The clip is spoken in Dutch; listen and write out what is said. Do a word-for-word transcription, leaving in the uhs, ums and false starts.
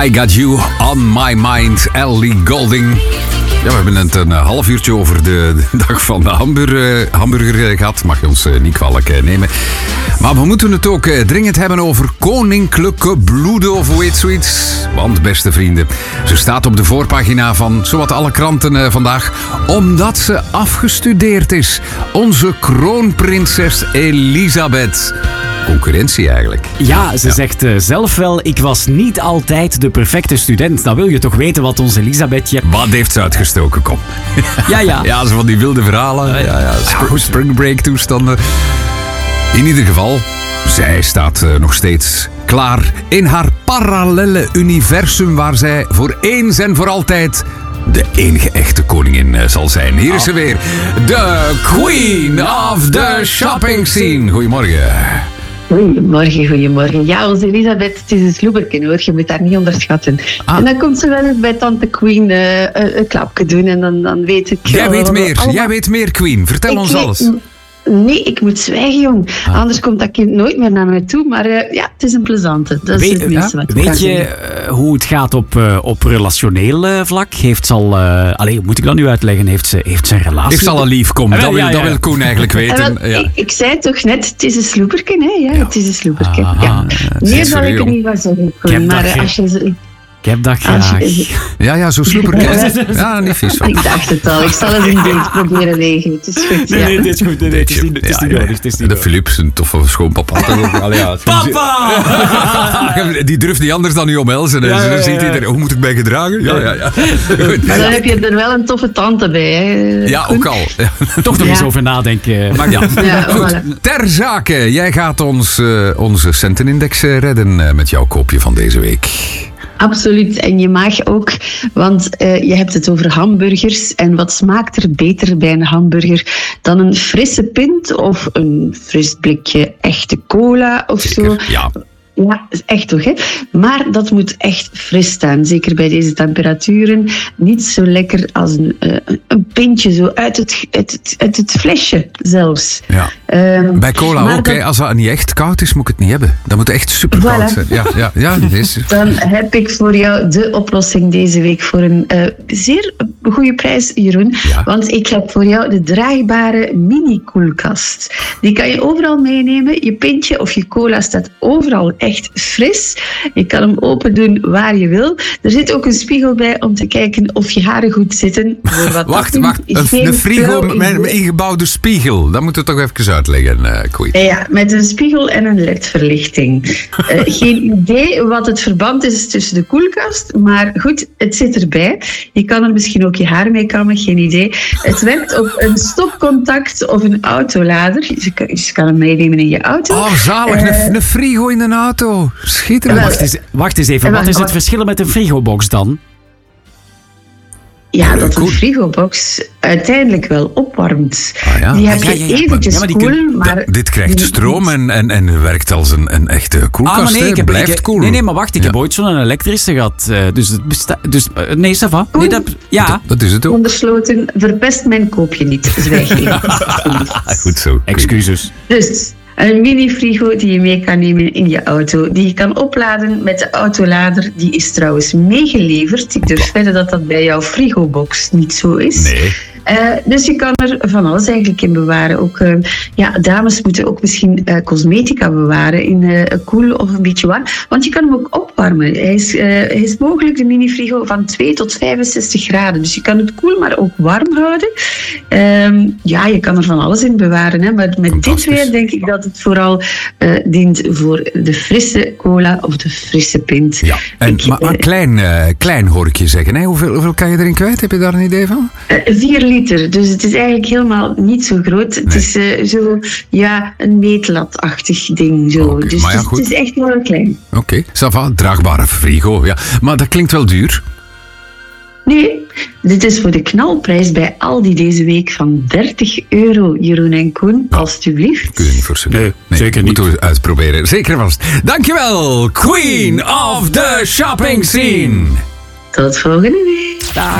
I Got You On My Mind, Ellie Goulding. Ja, we hebben het een half uurtje over de, de dag van de hamburger, hamburger gehad. Mag je ons niet kwalijk nemen. Maar we moeten het ook dringend hebben over koninklijke bloeden of hoe heet zoiets. Want, beste vrienden, ze staat op de voorpagina van zowat alle kranten vandaag. Omdat ze afgestudeerd is. Onze kroonprinses Elisabeth. Concurrentie eigenlijk. Ja, ze ja. zegt uh, zelf wel, ik was niet altijd de perfecte student. Dan wil je toch weten wat onze Elisabethje... Wat heeft ze uitgestoken, kom. Ja, ja. Ja, zo van die wilde verhalen. Ja, ja, ja. Spr- springbreak toestanden. In ieder geval, zij staat uh, nog steeds klaar in haar parallele universum waar zij voor eens en voor altijd de enige echte koningin uh, zal zijn. Hier is ze weer. De Queen of the Shopping Scene. Goedemorgen. Goedemorgen, goedemorgen. Ja, onze Elisabeth, het is een sloeberken hoor. Je moet haar niet onderschatten. Ah. En dan komt ze wel eens bij tante Queen uh, een, een klapje doen en dan, dan weet ik... Jij weet meer, allemaal... jij weet meer, Queen. Vertel ik ons weet... alles. Nee, ik moet zwijgen, jong. Ah. Anders komt dat kind nooit meer naar mij toe. Maar uh, ja, het is een plezante. Dat is weet het minste ja? wat Weet je uh, hoe het gaat op, uh, op relationeel uh, vlak? Heeft ze al... Uh, allez, moet ik dat nu uitleggen? Heeft ze, heeft ze een relatie? Heeft ze al een lief komen? Dat, ja, ja, ja. wil Koen eigenlijk weten. Wel, ja. ik, ik zei toch net, het is een sloeberken, hè? Ja, ja. Het is een sloeberken. Ah, ja. Meer zal ik er niet van zeggen, Koen. Maar uh, als je ze... Ik heb dat graag. Ja, ja, zo sloeperken. Ja, niet vies van. Ik dacht het al. Ik zal eens een beeld proberen regelen. Het is goed. Nee, ja. nee, het is goed. Nee, nee, het is niet, het is niet nodig. Het is niet de Philips, een toffe schoonpapa. Ja, Papa! Die durft niet anders dan u omhelzen. Ja, ja, ja. Ziet hij er, hoe moet ik mij gedragen? Ja, ja, ja. Goed. Maar dan heb je er wel een toffe tante bij. Hè? Ja, ook al. Toch nog ja. eens over nadenken. Maar ja. Ja, goed. Voilà. Ter zake, jij gaat ons uh, onze centenindex uh, redden uh, met jouw koopje van deze week. Absoluut. En je mag ook, want uh, je hebt het over hamburgers. En wat smaakt er beter bij een hamburger dan een frisse pint of een fris blikje echte cola of Zeker, zo? Ja. Ja, echt toch, hè? Maar dat moet echt fris staan. Zeker bij deze temperaturen. Niet zo lekker als een, uh, een pintje zo uit het, uit het, uit het flesje zelfs. Ja. Um, bij cola ook, dat... hè? Als dat niet echt koud is, moet ik het niet hebben. Dat moet echt super koud voilà. zijn. Ja, ja, ja, is... Dan heb ik voor jou de oplossing deze week voor een uh, zeer goede prijs, Jeroen. Ja. Want ik heb voor jou de draagbare mini-koelkast. Die kan je overal meenemen. Je pintje of je cola staat overal echt fris. Je kan hem open doen waar je wil. Er zit ook een spiegel bij om te kijken of je haren goed zitten. Voor wat wacht, wacht. Een, een frigo met een ingebouwde spiegel. Dat moet je toch even uitleggen, uh, Queen. Ja, met een spiegel en een L E D-verlichting. uh, geen idee wat het verband is tussen de koelkast, maar goed, het zit erbij. Je kan er misschien ook je haar mee kammen, geen idee. Het werkt op een stopcontact of een autolader. Je kan, je kan hem meenemen in je auto. Oh, zalig. Uh, een, een frigo in een auto. Schitterend. Wacht eens, wacht eens even, wat is het verschil met een frigobox dan? Ja, dat een frigobox uiteindelijk wel opwarmt. Ah, ja. Die heb je ja, ja, ja. eventjes maar, ja, maar koel, maar... Ja, dit krijgt stroom en, en, en werkt als een, een echte koelkast. Ah, maar nee, heb, blijft koel. Nee, nee, maar wacht, ik ja. heb ooit zo'n elektrische gehad. Uh, dus, het besta- dus nee, ça va. Nee, dat, ja. dat, dat is het ook. Ondersloten, verpest mijn koopje niet. Zwijg even. Goed zo. Excuses. Dus... Een mini-frigo die je mee kan nemen in je auto. Die je kan opladen met de autolader. Die is trouwens meegeleverd. Ik durf wedden dat dat bij jouw frigobox niet zo is. Nee. Uh, dus je kan er van alles eigenlijk in bewaren. Ook, uh, ja, dames moeten ook misschien uh, cosmetica bewaren in uh, koel of een beetje warm. Want je kan hem ook opwarmen. Hij is, uh, hij is mogelijk, de mini-frigo, van twee tot vijfenzestig graden. Dus je kan het koel, maar ook warm houden. Um, ja, je kan er van alles in bewaren. Hè. Maar met dit weer denk ik dat het vooral uh, dient voor de frisse cola of de frisse pint. Ja, en, ik, maar, maar uh, klein, uh, klein hoor ik je zeggen. Hè? Hoeveel, hoeveel kan je erin kwijt? Heb je daar een idee van? Uh, vier liter, dus het is eigenlijk helemaal niet zo groot. Het nee. is uh, zo, ja, een meetlatachtig ding. Zo. Okay, dus ja, het, het is echt wel klein. Oké, okay. Ça va, draagbare frigo. Ja. Maar dat klinkt wel duur. Nee, dit is voor de knalprijs bij Aldi deze week van dertig euro, Jeroen en Koen. Ja. Alsjeblieft. Kun je niet voorzien. Nee, nee, zeker niet. Moeten we uitproberen. Zeker vast. Dankjewel, Queen of the Shopping Scene. Tot volgende week. Dag.